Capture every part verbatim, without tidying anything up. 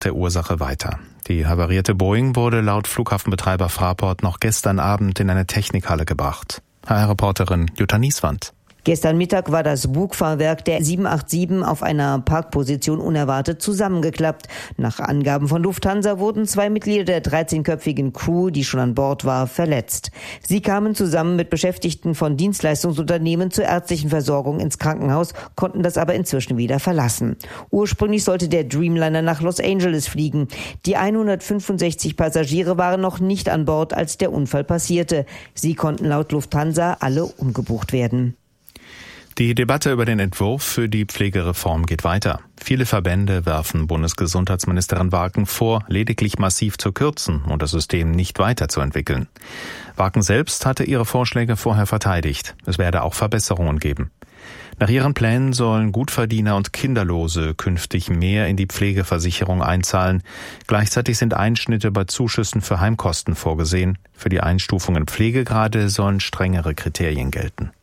der Ursache weiter. Die havarierte Boeing wurde laut Flughafenbetreiber Fraport noch gestern Abend in eine Technikhalle gebracht. H R-Reporterin Jutta Nieswand. Gestern Mittag war das Bugfahrwerk der sieben acht sieben auf einer Parkposition unerwartet zusammengeklappt. Nach Angaben von Lufthansa wurden zwei Mitglieder der dreizehnköpfigen Crew, die schon an Bord war, verletzt. Sie kamen zusammen mit Beschäftigten von Dienstleistungsunternehmen zur ärztlichen Versorgung ins Krankenhaus, konnten das aber inzwischen wieder verlassen. Ursprünglich sollte der Dreamliner nach Los Angeles fliegen. Die hundertfünfundsechzig Passagiere waren noch nicht an Bord, als der Unfall passierte. Sie konnten laut Lufthansa alle umgebucht werden. Die Debatte über den Entwurf für die Pflegereform geht weiter. Viele Verbände werfen Bundesgesundheitsministerin Warken vor, lediglich massiv zu kürzen und das System nicht weiterzuentwickeln. Warken selbst hatte ihre Vorschläge vorher verteidigt. Es werde auch Verbesserungen geben. Nach ihren Plänen sollen Gutverdiener und Kinderlose künftig mehr in die Pflegeversicherung einzahlen. Gleichzeitig sind Einschnitte bei Zuschüssen für Heimkosten vorgesehen. Für die Einstufung in Pflegegrade sollen strengere Kriterien gelten.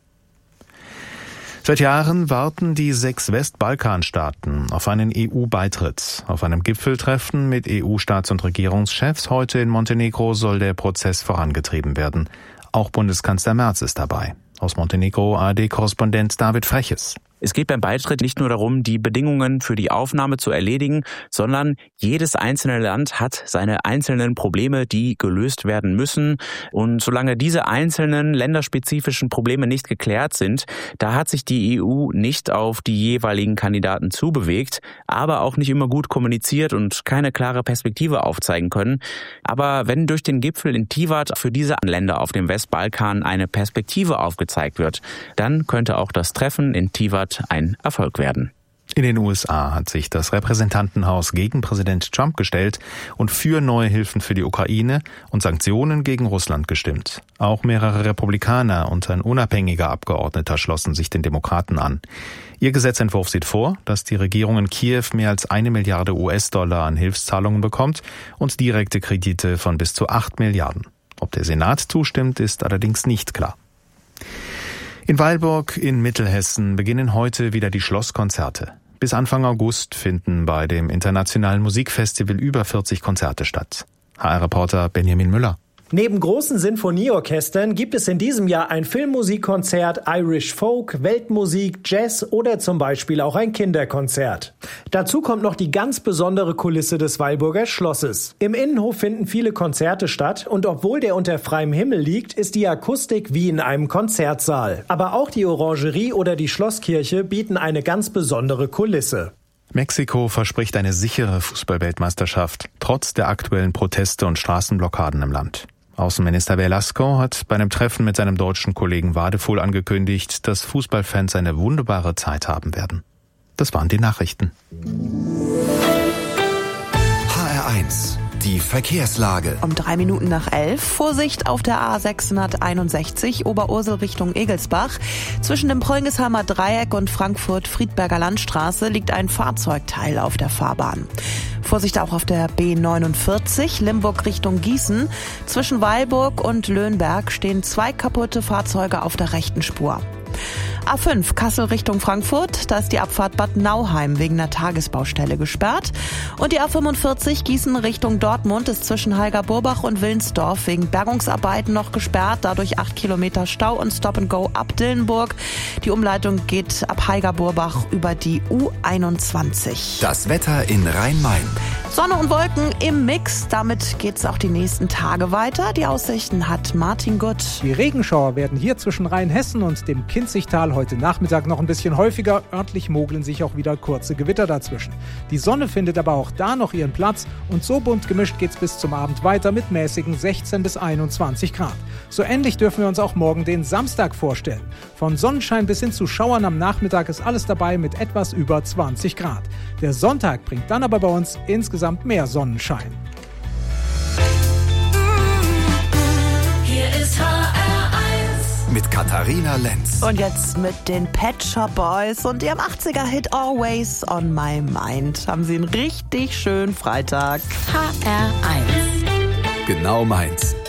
Seit Jahren warten die sechs Westbalkanstaaten auf einen E U-Beitritt. Auf einem Gipfeltreffen mit E U-Staats- und Regierungschefs heute in Montenegro soll der Prozess vorangetrieben werden. Auch Bundeskanzler Merz ist dabei. Aus Montenegro A R D-Korrespondent David Freches. Es geht beim Beitritt nicht nur darum, die Bedingungen für die Aufnahme zu erledigen, sondern jedes einzelne Land hat seine einzelnen Probleme, die gelöst werden müssen. Und solange diese einzelnen länderspezifischen Probleme nicht geklärt sind, da hat sich die E U nicht auf die jeweiligen Kandidaten zubewegt, aber auch nicht immer gut kommuniziert und keine klare Perspektive aufzeigen können. Aber wenn durch den Gipfel in Tivat für diese Länder auf dem Westbalkan eine Perspektive aufgezeigt wird, dann könnte auch das Treffen in Tivat ein Erfolg werden. In den U S A hat sich das Repräsentantenhaus gegen Präsident Trump gestellt und für neue Hilfen für die Ukraine und Sanktionen gegen Russland gestimmt. Auch mehrere Republikaner und ein unabhängiger Abgeordneter schlossen sich den Demokraten an. Ihr Gesetzentwurf sieht vor, dass die Regierung in Kiew mehr als eine Milliarde U S-Dollar an Hilfszahlungen bekommt und direkte Kredite von bis zu acht Milliarden. Ob der Senat zustimmt, ist allerdings nicht klar. In Weilburg in Mittelhessen beginnen heute wieder die Schlosskonzerte. Bis Anfang August finden bei dem Internationalen Musikfestival über vierzig Konzerte statt. H R-Reporter Benjamin Müller. Neben großen Sinfonieorchestern gibt es in diesem Jahr ein Filmmusikkonzert, Irish Folk, Weltmusik, Jazz oder zum Beispiel auch ein Kinderkonzert. Dazu kommt noch die ganz besondere Kulisse des Weilburger Schlosses. Im Innenhof finden viele Konzerte statt und obwohl der unter freiem Himmel liegt, ist die Akustik wie in einem Konzertsaal. Aber auch die Orangerie oder die Schlosskirche bieten eine ganz besondere Kulisse. Mexiko verspricht eine sichere Fußballweltmeisterschaft, trotz der aktuellen Proteste und Straßenblockaden im Land. Außenminister Velasco hat bei einem Treffen mit seinem deutschen Kollegen Wadefuhl angekündigt, dass Fußballfans eine wunderbare Zeit haben werden. Das waren die Nachrichten. H R eins. Die Verkehrslage. Um drei Minuten nach elf. Vorsicht auf der A sechshunderteinundsechzig Oberursel Richtung Egelsbach. Zwischen dem Prolngesheimer Dreieck und Frankfurt-Friedberger Landstraße liegt ein Fahrzeugteil auf der Fahrbahn. Vorsicht auch auf der B neunundvierzig Limburg Richtung Gießen. Zwischen Weilburg und Löhnberg stehen zwei kaputte Fahrzeuge auf der rechten Spur. A fünf Kassel Richtung Frankfurt, da ist die Abfahrt Bad Nauheim wegen einer Tagesbaustelle gesperrt. Und die A fünfundvierzig Gießen Richtung Dortmund ist zwischen Heiger-Burbach und Willensdorf wegen Bergungsarbeiten noch gesperrt. Dadurch acht Kilometer Stau und Stop-and-Go ab Dillenburg. Die Umleitung geht ab Heiger-Burbach über die U einundzwanzig. Das Wetter in Rhein-Main. Sonne und Wolken im Mix. Damit geht's auch die nächsten Tage weiter. Die Aussichten hat Martin Gutt. Die Regenschauer werden hier zwischen Rheinhessen und dem Kinzigtal heute Nachmittag noch ein bisschen häufiger. Örtlich mogeln sich auch wieder kurze Gewitter dazwischen. Die Sonne findet aber auch da noch ihren Platz und so bunt gemischt geht's bis zum Abend weiter mit mäßigen sechzehn bis einundzwanzig Grad. So ähnlich dürfen wir uns auch morgen den Samstag vorstellen. Von Sonnenschein bis hin zu Schauern am Nachmittag ist alles dabei mit etwas über zwanzig Grad. Der Sonntag bringt dann aber bei uns insgesamt mehr Sonnenschein. Hier ist H R eins mit Katharina Lenz. Und jetzt mit den Pet Shop Boys und ihrem achtziger-Hit Always on My Mind. Haben Sie einen richtig schönen Freitag. H R eins. Genau meins.